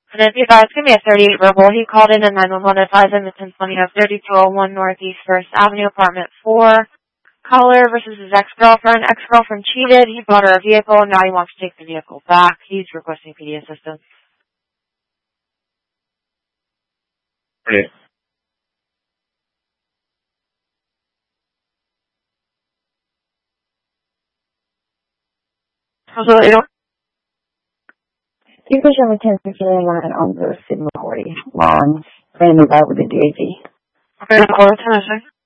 And if you guys give me a 38 verbal, he called in and 911 advised him it's 1020 of 3201 Northeast 1st Avenue, apartment 4. Caller versus his ex-girlfriend. Ex-girlfriend cheated. He bought her a vehicle, and now he wants to take the vehicle back. He's requesting PD assistance. Okay. Absolutely. You push on the 1059 on the Sigma 40 long, random about with the DAG. Okay, call the 10,